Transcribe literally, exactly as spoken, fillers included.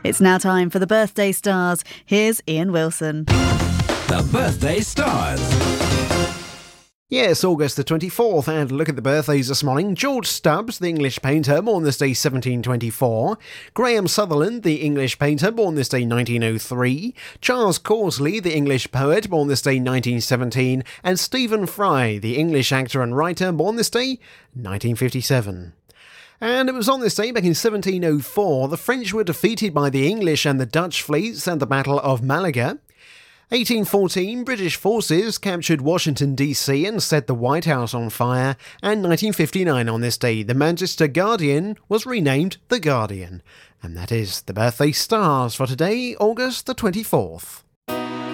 It's now time for the Birthday Stars. Here's Ian Wilson. The Birthday Stars. Yes, August the twenty-fourth, and look at the birthdays this morning. George Stubbs, the English painter, born this day seventeen twenty-four. Graham Sutherland, the English painter, born this day nineteen oh three. Charles Causley, the English poet, born this day nineteen seventeen. And Stephen Fry, the English actor and writer, born this day nineteen fifty-seven. And it was on this day, back in seventeen oh four, the French were defeated by the English and the Dutch fleets at the Battle of Malaga. eighteen fourteen, British forces captured Washington, D C and set the White House on fire. And nineteen fifty-nine on this day, the Manchester Guardian was renamed The Guardian. And that is the Birthday Stars for today, August the twenty-fourth.